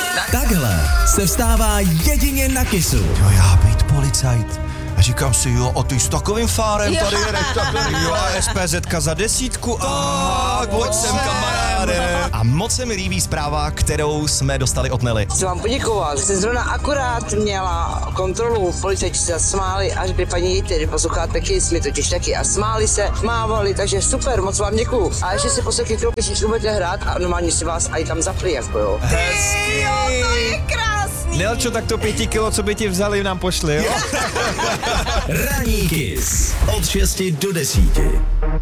Takhle se vstává jedině na Kissu. Jo, já být policajt. A říkám si, jo, a ty s takovým fárem tady jedeš takhle, jo, a SPZka za 10, tak, pojď sem, kamaráde. A moc se mi líbí zpráva, kterou jsme dostali od Nelly. Chci vám poděkovat. Jsem zrovna akorát měla kontrolu, policajti se smáli, až by paní Jejte, posloucháte Kiss, my totiž taky, a smáli se, mávali, takže super, moc vám děkuju. A ještě si poslechli, kterou písničku budete hrát a normálně si vás i tam zapli, jako jo. Hezky. Jo, to je krásný. Nelčo, tak to 5 kilo, co by ti vzali, nám pošli, jo? Ranní Kiss od 6 do 10.